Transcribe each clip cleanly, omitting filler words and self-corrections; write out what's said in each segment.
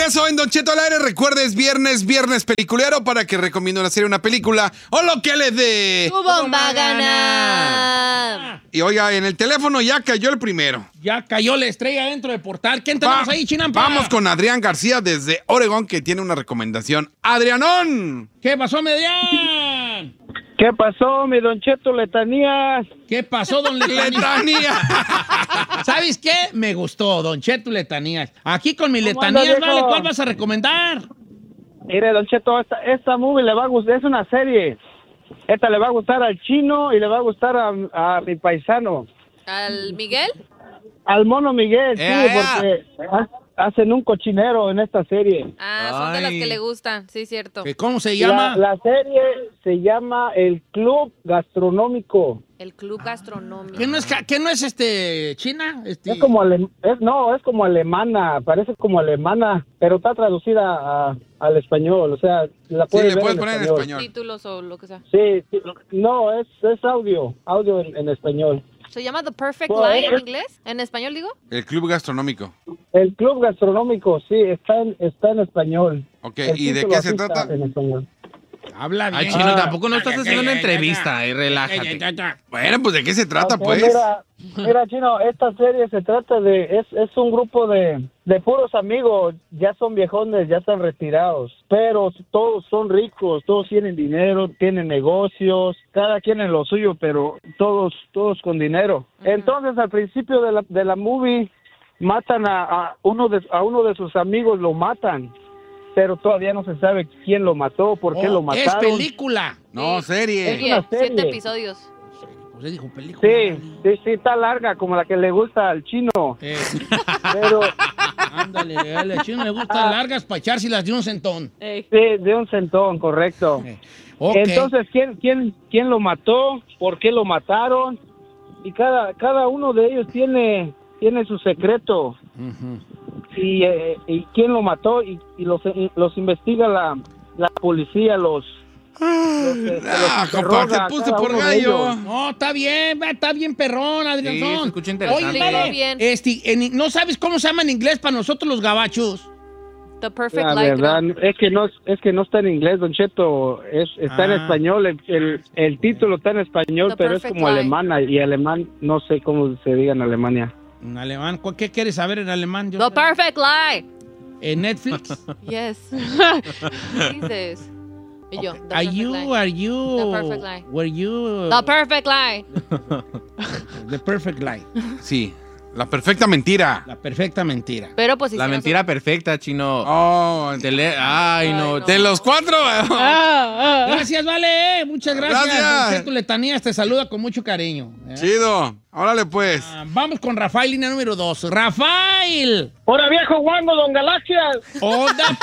regreso en Don Cheto al aire. Recuerda, es viernes peliculero para que recomiende una serie, una película o lo que le dé. ¡Tu bomba gana! Y oiga, en el teléfono ya cayó el primero. Ya cayó la estrella dentro del portal. ¿Quién tenemos ahí, Chinampa? Vamos con Adrián García desde Oregón, que tiene una recomendación. ¡Adrianón! ¿Qué pasó, Median? ¿Qué pasó, mi Don Cheto Letanías? ¿Qué pasó, don Letanías? ¡Letanía! ¿Sabes qué? Me gustó, Don Cheto Letanías. Aquí con mi ¿Cómo Letanías, anda, vale, viejo? ¿cuál vas a recomendar? Mire, Don Cheto, esta movie le va a gustar, es una serie. Esta le va a gustar al chino y le va a gustar a mi paisano. ¿Al Miguel? Al mono Miguel, sí, porque hacen un cochinero en esta serie. Son de las que le gustan, sí, cierto. ¿Cómo se llama? La serie se llama El Club Gastronómico. El Club Gastronómico. ¿Qué no es China? Es como es como alemana, parece como alemana, pero está traducida al español, o sea, la Sí, puedes le ver puedes poner en español. Títulos o lo que sea. Sí, no, es audio en español. ¿Se llama The Perfect Bueno, Lie en inglés? ¿En español digo? El Club Gastronómico. El Club Gastronómico, sí, está en español. Ok, El ¿y de título qué así se está trata? en español. Habla bien. Ay, Chino, tampoco no estás haciendo una entrevista. Relájate. Bueno, pues ¿de qué se trata, Ok, pues? Mira, Chino, esta serie se trata es un grupo de puros amigos, ya son viejones, ya están retirados, pero todos son ricos, todos tienen dinero, tienen negocios, cada quien en lo suyo, pero todos con dinero. Entonces, al principio de la movie, matan a uno de sus amigos, lo matan. Pero todavía no se sabe quién lo mató, por qué lo mataron. Es película. No, serie. Es una serie. 7 episodios. Pues dijo película. Sí, está larga, como la que le gusta al chino. Pero Ándale, al chino le gustan largas para echárselas de un centón. sí, de un centón, correcto. Okay. Entonces, ¿quién lo mató? ¿Por qué lo mataron? Y cada uno de ellos tiene su secreto. Y quién lo mató y los investiga la policía, los compa, te puse por gallo. No, está bien perrón, Adrián. Sí, se escucha interesante. Oye, Muy vale, bien. ¿no sabes cómo se llama en inglés para nosotros los gabachos? The Perfect La Lie. verdad, es que no está en inglés, Don Cheto, está en español, el título está en español, The pero es Perfect como Lie. alemana, y alemán no sé cómo se diga en Alemania. En alemán. ¿Qué quieres saber en alemán? The Perfect Lie. ¿En Netflix? Yes. ¿Qué dices? Y yo, The Are Perfect you, Lie. are you, The Perfect Lie. were you, The Perfect Lie. The Perfect Lie. Sí, la perfecta mentira. La perfecta mentira. Pero pues La hicieron mentira perfecta, Chino. Oh, Ay, no. de los cuatro. Gracias, Vale. Muchas gracias. Gracias. Don Cheto Letanías te saluda con mucho cariño. Chido. Órale, pues. Vamos con Rafael, línea número 2. ¡Rafael! ¡Hola, viejo guango, don Galaxias! ¡Onda,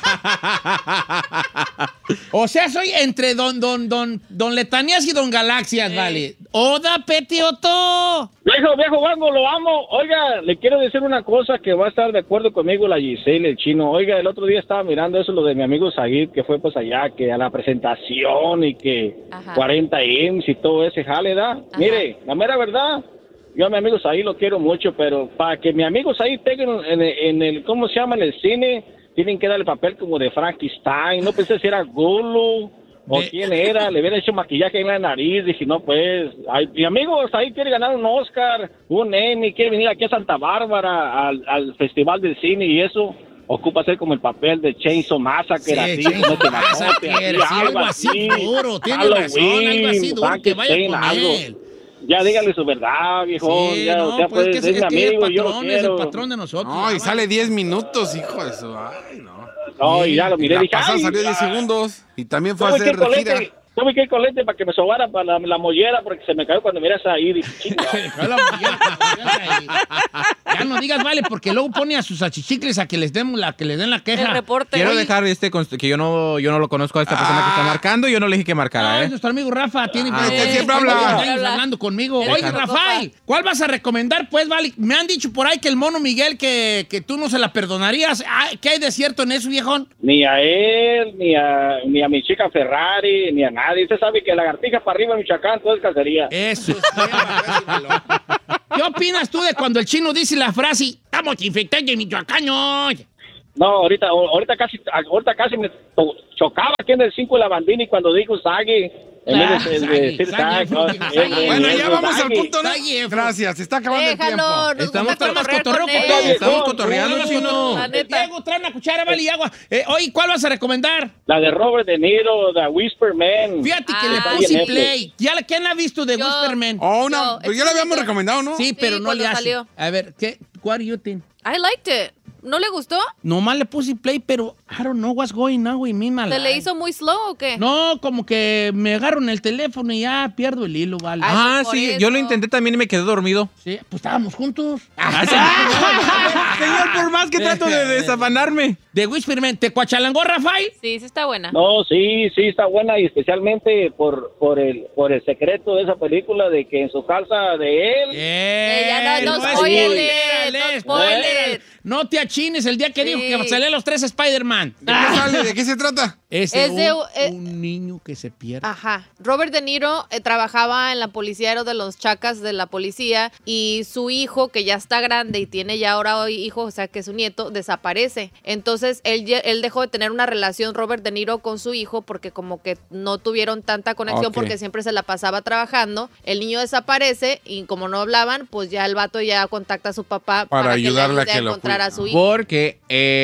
O sea, soy entre don Letanías y don Galaxias, vale. ¡Oda, Petioto! Viejo guango, lo amo. Oiga, le quiero decir una cosa que va a estar de acuerdo conmigo la Giselle, el chino. Oiga, el otro día estaba mirando eso, lo de mi amigo Saguid, que fue pues allá, que a la presentación y que 40 M's y todo ese jale, ¿da? Mire, la mera verdad, yo a mi amigo Saguid lo quiero mucho, pero para que mi amigo Saguid pegue en el, ¿cómo se llama? En el cine, tienen que darle papel como de Frankenstein. No pensé si era Gulu o quién era, le hubiera hecho maquillaje en la nariz. Dije, no, pues, mi amigo Saguid quiere ganar un Oscar, un Emmy, quiere venir aquí a Santa Bárbara al Festival del Cine y eso. Ocupa ser como el papel de Chainsaw Massacre, así, Chainsaw como Massacre, sí, algo así duro, tiene razón, algo así duro, que vaya con él. Ya dígale su verdad, viejo. Sí, ya, no, o sea, pues pues, que es mi amigo, yo lo es el quiero. patrón de nosotros. No, y sale 10 minutos, hijo de su. Ay, no. No, y ya lo Y miré, la dije, pasada ay, salió 10 segundos y también fue a tuve que ir hacer con gira. lente, tuve que ir con lente para que me sobara para la mollera, porque se me cayó cuando miras ahí. Dije, chinga. Ya no digas, vale, porque luego pone a sus achichicles a que les den la queja. El reporte. Quiero dejar que yo no lo conozco a esta persona que está marcando. Yo no le dije que marcara, Ah, ¿eh? es nuestro amigo Rafa, tiene que siempre habla. hablando conmigo. Oye, Déjalo. Rafael, ¿cuál vas a recomendar? Pues, vale, me han dicho por ahí que el mono Miguel, que tú no se la perdonarías. ¿Qué hay de cierto en eso, viejón? Ni a él, ni a mi chica Ferrari, ni a nadie. Usted sabe que lagartija para arriba en Michoacán, todo es cacería. Eso. ¿Qué opinas tú de cuando el chino dice la frase, estamos infectados de michoacanos? No, ahorita casi me chocaba aquí en el 5 de la bandina y cuando dijo Saggy, en vez de decir Saggy. Bueno, ya vamos al punto, ¿no? Saggy Efron. Gracias, se está acabando el tiempo. Déjalo, nos Estamos gusta más cotorrear cotorreo, con él. compadre. Estamos cotorreando, chino. La neta. Diego, trae una cuchara, vale, y agua. Oye, ¿cuál vas a recomendar? La de Robert De Niro, The Whisper Man. Fíjate que Ah. le Está puse bien play. ¿Quién ha visto de Yo. Whisperman? Oh, no, No, pues ya lo habíamos excelente. recomendado, ¿no? Sí, pero Sí, no le cuando hace. salió. A ver, what do you think? I liked it. ¿No le gustó? Nomás le puse play, pero I don't know what's going on with me, my ¿Se le life. hizo muy slow o qué? No, como que me agarro en el teléfono y ya pierdo el hilo, vale. Ay, Ah, por sí, eso. yo lo intenté también y me quedé dormido. Sí, pues estábamos juntos. Señor, por más que trato de desafanarme. De Whisperman, ¿te cuachalangó, Rafael? Sí, sí está buena. No, sí, está buena y especialmente por el secreto de esa película de que en su casa de él. Ya no spoiler it, no spoiler it. No te achines el día que dijo Sí. que salían los 3 Spider-Man. ¿De qué sale? ¿De qué se trata? Es Es de- un niño que se pierde. Ajá. Robert De Niro trabajaba en la policía, era de los chacas de la policía, y su hijo, que ya está grande y tiene ya ahora hijo, o sea que su nieto, desaparece. Entonces él dejó de tener una relación, Robert De Niro, con su hijo, porque como que no tuvieron tanta conexión Ok. porque siempre se la pasaba trabajando. El niño desaparece y como no hablaban, pues ya el vato ya contacta a su papá Para que le ayudarle a ayude que lo encontrar cuide. a su hijo. Porque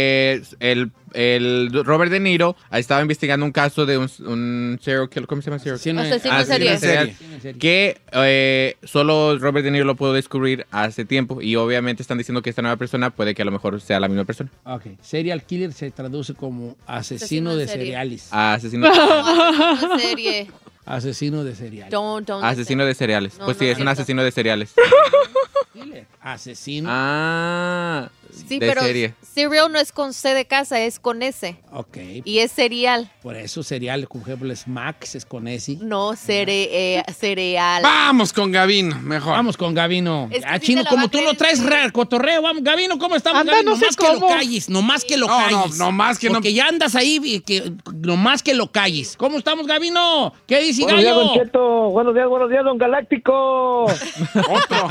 el Robert De Niro estaba investigando un caso de un serial killer. ¿Cómo se llama? Asesino en- Asesino en Asesino serie. en serie. Que solo Robert De Niro lo pudo descubrir hace tiempo y obviamente están diciendo que esta nueva persona puede que a lo mejor sea la misma persona. Ok. Serial killer se traduce como asesino de en serie. cereales. Asesino, Asesino en serie. Asesino de cereales. Don't asesino de cereales. No, Pues no sí, es es un cierto. asesino de cereales. Killer. Asesino. Ah, Sí, de pero serie. cereal no es con C de casa, es con S. Ok. Y es cereal, Por eso cereal, por ejemplo, Smacks es con S. no cereal. Vamos con Gavino, mejor. Vamos con Gavino. Es que Ah, sí Chino, te la como va a tú lo creer, traes, sí. cotorreo. Vamos, Gavino, ¿cómo estamos, Anda, Gavino? no sé Nomás que lo cómo. calles, nomás que lo No, calles. no más que no- Porque ya andas ahí, y que, nomás que lo calles. ¿Cómo estamos, Gavino? ¿Qué dice Buenos días, Gallo? Don Cheto. Buenos días, Don Galáctico. Otro.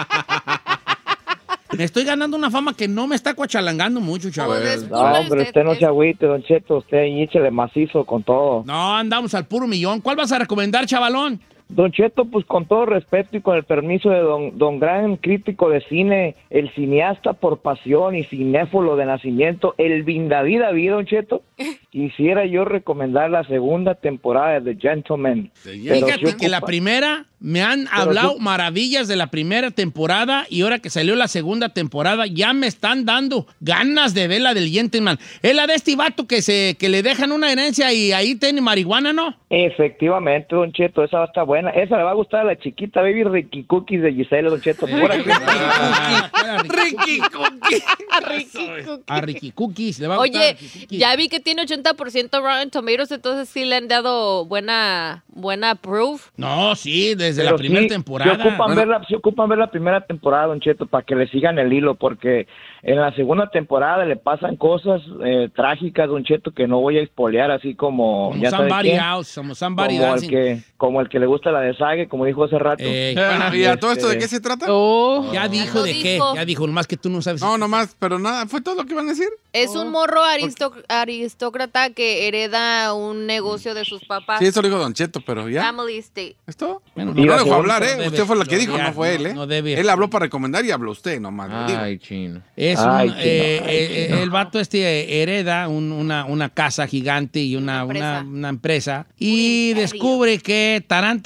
Me estoy ganando una fama que no me está cuachalangando mucho, chaval. Pues, No, hombre, usted no se agüite, Don Cheto. Usted ahí échele macizo con todo. No, andamos al puro millón. ¿Cuál vas a recomendar, chavalón? Don Cheto, pues con todo respeto y con el permiso de don gran crítico de cine, el cineasta por pasión y cinéfilo de nacimiento, el David, Don Cheto, quisiera yo recomendar la segunda temporada de The Gentleman. Pero Fíjate sí que la ocupa- primera, me han hablado sí- maravillas de la primera temporada y ahora que salió la segunda temporada ya me están dando ganas de ver la del Gentleman. Es la de este vato que le dejan una herencia y ahí tiene marihuana, ¿no? Efectivamente, Don Cheto, esa va a estar buena. Esa le va a gustar a la chiquita Baby Ricky Cookies de Giselle, Don Cheto. Pura Ricky Cookie. A Ricky Cookies le va a gustar. Oye, a Ricky Cookies. ya vi que tiene 80% Rotten Tomatoes, entonces sí le han dado buena proof. No, sí, desde Pero la primera sí, temporada. Se ocupan ver la primera temporada, Don Cheto, para que le sigan el hilo, porque en la segunda temporada le pasan cosas trágicas, Don Cheto, que no voy a espolear, así como... Como ya sabe Somebody quién, Else, como Somebody como Dancing. como el que le gusta la de Sague, como dijo hace rato. Bueno, ¿y a todo esto de qué se trata? Oh. Ya dijo lo de qué, dijo. ya dijo, nomás que tú no sabes. No, nomás, pero nada, ¿fue todo lo que iban a decir? Es un morro aristócrata que hereda un negocio de sus papás. Sí, eso lo dijo Don Cheto, pero ya. Family Estate. ¿Esto? Bueno, No Y la lo dejó segunda hablar, ¿eh? no debe Usted fue el que dijo, florear, no fue él, ¿eh? no debe. Él habló para recomendar y habló usted nomás. lo digo. Ay, chino. Es Ay, un, chino, el vato hereda una casa gigante y una empresa y imperio. descubre que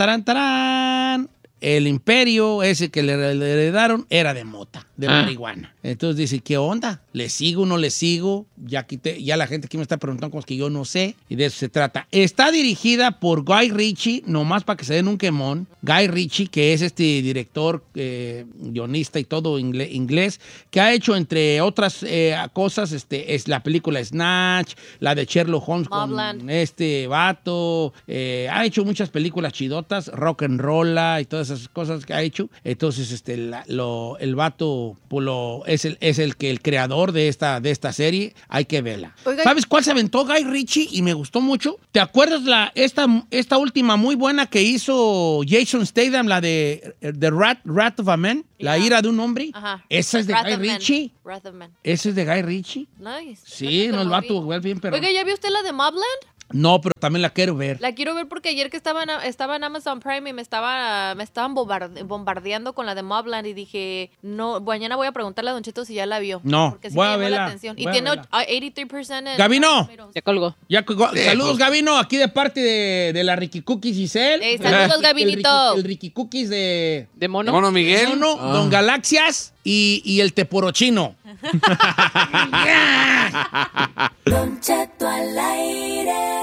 tarán, el imperio ese que le heredaron era de mota, de marihuana. Entonces dice, ¿qué onda? ¿Le sigo o no le sigo? Ya la gente aquí me está preguntando cosas que yo no sé y de eso se trata. Está dirigida por Guy Ritchie, nomás para que se den un quemón. Guy Ritchie, que es este director, guionista y todo inglés, que ha hecho, entre otras cosas, es la película Snatch, la de Sherlock Holmes Mobland. con este vato. Ha hecho muchas películas chidotas, Rock and Roll y todas todas esas cosas que ha hecho. Entonces, el vato pues, es el creador de esta serie. Hay que verla. Oiga, ¿Sabes cuál se aventó Guy Ritchie y me gustó mucho? ¿Te acuerdas esta última muy buena que hizo Jason Statham, la de The Wrath of a Man? La ira de un hombre. Ajá. Esa es de Guy Ritchie. Wrath of Man. Ese es de Guy Ritchie. Nice. Sí, no, el vato igual bien, pero... Oiga, ¿ya vio usted la de Mobland? No, pero también la quiero ver. La quiero ver porque ayer que estaba en Amazon Prime y me estaban bombardeando con la de Mobland y dije, no, mañana voy a preguntarle a Don Cheto si ya la vio. No, porque sí voy me a llamó la verla, atención. Y voy a tiene verla. 83% en Gabino. números. Ya colgó. Saludos, pues. Gabino, aquí de parte de la Ricky Cookies Giselle. Saludos, Gabinito. El Ricky Cookies de ¿De mono? Mono Miguel. Mono, Don Galaxias y el Teporochino. Don Cheto al aire.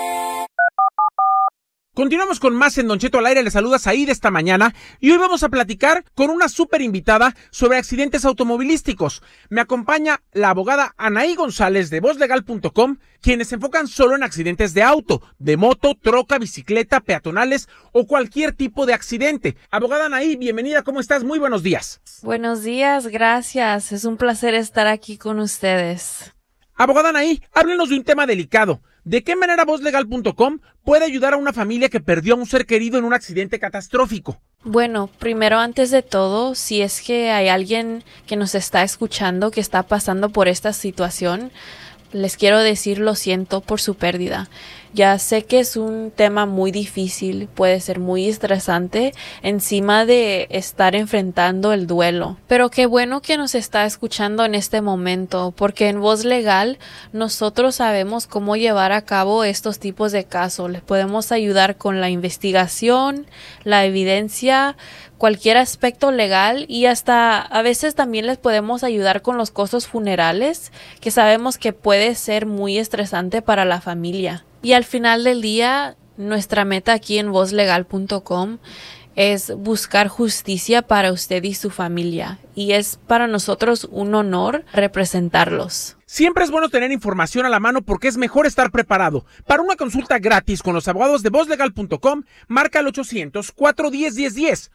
Continuamos con más en Don Cheto al aire, les saluda Said esta mañana y hoy vamos a platicar con una súper invitada sobre accidentes automovilísticos. Me acompaña la abogada Anaí González de VozLegal.com, quienes se enfocan solo en accidentes de auto, de moto, troca, bicicleta, peatonales o cualquier tipo de accidente. Abogada Anaí, bienvenida, ¿cómo estás? Muy buenos días. Buenos días, gracias. Es un placer estar aquí con ustedes. Abogada Anaí, háblenos de un tema delicado. ¿De qué manera VozLegal.com puede ayudar a una familia que perdió a un ser querido en un accidente catastrófico? Bueno, primero, antes de todo, si es que hay alguien que nos está escuchando que está pasando por esta situación, les quiero decir lo siento por su pérdida. Ya sé que es un tema muy difícil, puede ser muy estresante encima de estar enfrentando el duelo. Pero qué bueno que nos está escuchando en este momento, porque en Voz Legal nosotros sabemos cómo llevar a cabo estos tipos de casos. Les podemos ayudar con la investigación, la evidencia, cualquier aspecto legal y hasta a veces también les podemos ayudar con los costos funerales, que sabemos que puede ser muy estresante para la familia. Y al final del día, nuestra meta aquí en VozLegal.com es buscar justicia para usted y su familia. Y es para nosotros un honor representarlos. Siempre es bueno tener información a la mano porque es mejor estar preparado. Para una consulta gratis con los abogados de VozLegal.com, marca el 800-410-1010.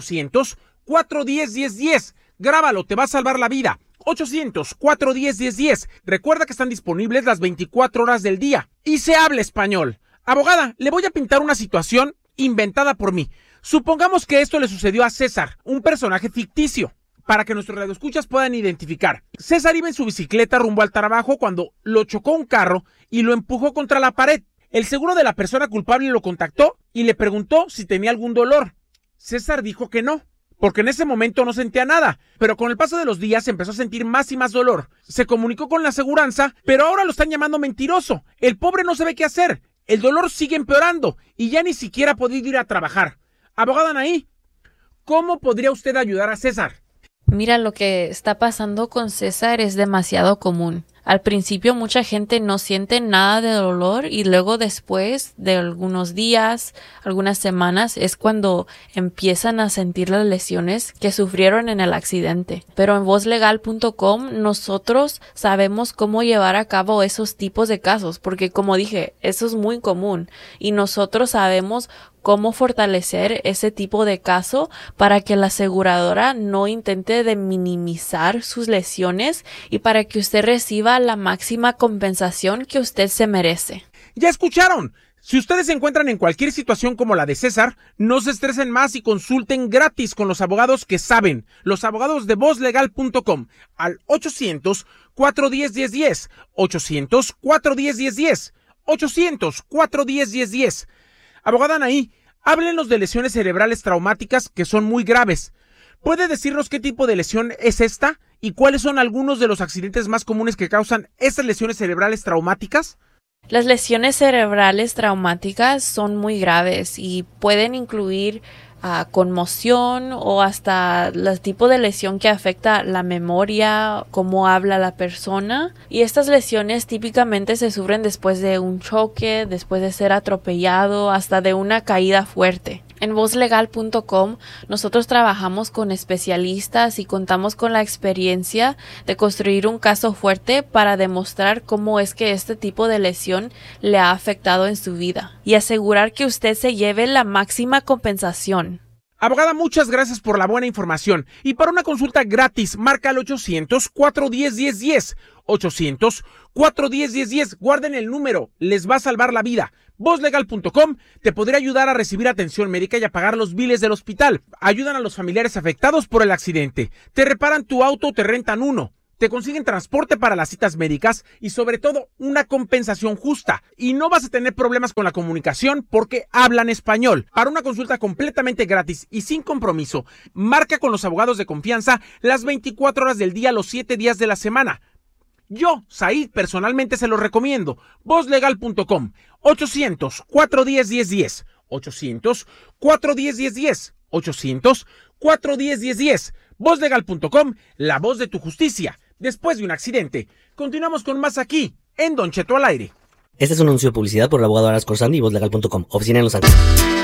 800-410-1010. Grábalo, te va a salvar la vida. 800-410-1010. Recuerda que están disponibles las 24 horas del día. Y se habla español. Abogada, le voy a pintar una situación inventada por mí. Supongamos que esto le sucedió a César, un personaje ficticio, para que nuestros radioescuchas puedan identificar. César iba en su bicicleta rumbo al trabajo cuando lo chocó un carro y lo empujó contra la pared. El seguro de la persona culpable lo contactó y le preguntó si tenía algún dolor. César dijo que no, porque en ese momento no sentía nada, pero con el paso de los días empezó a sentir más y más dolor. Se comunicó con la aseguranza, pero ahora lo están llamando mentiroso. El pobre no sabe qué hacer. El dolor sigue empeorando y ya ni siquiera ha podido ir a trabajar. Abogada Anaí, ¿cómo podría usted ayudar a César? Mira, lo que está pasando con César es demasiado común. Al principio mucha gente no siente nada de dolor y luego después de algunos días, algunas semanas, es cuando empiezan a sentir las lesiones que sufrieron en el accidente. Pero en VozLegal.com nosotros sabemos cómo llevar a cabo esos tipos de casos, porque como dije, eso es muy común y nosotros sabemos cómo fortalecer ese tipo de caso para que la aseguradora no intente de minimizar sus lesiones y para que usted reciba la máxima compensación que usted se merece. ¿Ya escucharon? Si ustedes se encuentran en cualquier situación como la de César, no se estresen más y consulten gratis con los abogados que saben, los abogados de VozLegal.com al 800-410-1010, 800-410-1010, 800-410-1010. Abogada Anaí, háblenos de lesiones cerebrales traumáticas que son muy graves. ¿Puede decirnos qué tipo de lesión es esta y cuáles son algunos de los accidentes más comunes que causan estas lesiones cerebrales traumáticas? Las lesiones cerebrales traumáticas son muy graves y pueden incluir conmoción o hasta el tipo de lesión que afecta la memoria, cómo habla la persona. Y estas lesiones típicamente se sufren después de un choque, después de ser atropellado, hasta de una caída fuerte. En VozLegal.com nosotros trabajamos con especialistas y contamos con la experiencia de construir un caso fuerte para demostrar cómo es que este tipo de lesión le ha afectado en su vida y asegurar que usted se lleve la máxima compensación. Abogada, muchas gracias por la buena información. Y para una consulta gratis, marca al 800-410-1010. 800-410-1010. Guarden el número, les va a salvar la vida. VozLegal.com te podría ayudar a recibir atención médica y a pagar los biles del hospital. Ayudan a los familiares afectados por el accidente. Te reparan tu auto o te rentan uno. Te consiguen transporte para las citas médicas y sobre todo una compensación justa. Y no vas a tener problemas con la comunicación porque hablan español. Para una consulta completamente gratis y sin compromiso, marca con los abogados de confianza las 24 horas del día, los 7 días de la semana. Yo, Said, personalmente se los recomiendo. VozLegal.com. 800-410-1010. 800-410-1010. 800-410-1010. VozLegal.com, la voz de tu justicia. Después de un accidente. Continuamos con más aquí, en Don Cheto al aire. Este es un anuncio de publicidad por el abogado Aras Corsandi y VozLegal.com. Oficina en Los Ángeles.